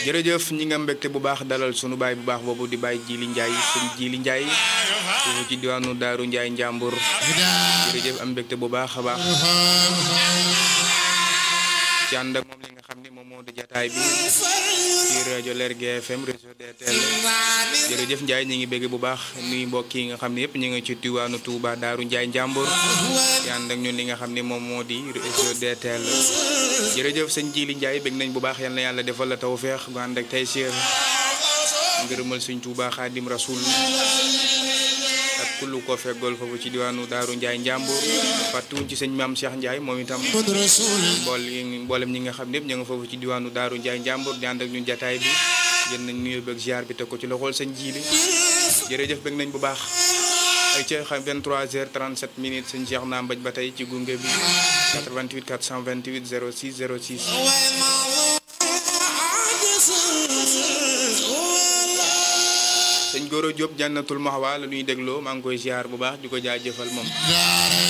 jërëjëf ñi nga mbégte bu baax dalal sunu baay bu baax boobu di baay Jili Njaay sëñ Jili Njaay foofu ci diwaanu Daaru Njaay Njàmbur jërëjëf am mbégte bu baax a baax ci ànd ak moom li nga xam ne moom moo di jataay bi ci rajo Lergui FM réseau DTL jërëjëf Njaay ñi ngi bégg bu baax nuy mbokk yi nga xam ne yëpp ñu ngi ci diwaanu Touba Daaru Njaay Njàmbur ci ànd ak ñun li nga xam ne moom moo di réseau DTL jërëjëf sëñ Jili Njaay bégg nañ bu baax yal na yàlla defal la tawfeex gu ànd ak taysiir ngërëmal sëñ Touba Xaadim Rasul ak kullu ko feggool foofu ci diwaanu Daaru Njaay Njàmbur fàttuwuñ ci sëñ Maam Cheikh Njaay moom itam mboolem ñi nga xam ne yëpp ñu nga foofu ci diwaanu Daaru Njaay Njàmbur di ànd ak ñun jataay bi jël nañ nuyoo beeg ziar bi teg ko ci loxol sëñ Jili jërëjëf bégg nañ bu baax ay ca xam 23h37 minutes sëñ Cheikh naa mbaj ba tey ci gunge bi 88 428 06 06 sëñ Goro Diop Jannatul Mahwa la ñuy dégloo maa ngi koy ziar bu baax di ko jaajëfal moom